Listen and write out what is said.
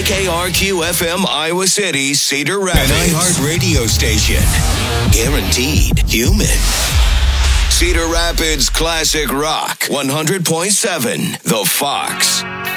KRQ-FM Iowa City, Cedar Rapids. An iHeart radio station. Guaranteed human. Cedar Rapids Classic Rock 100.7 The Fox.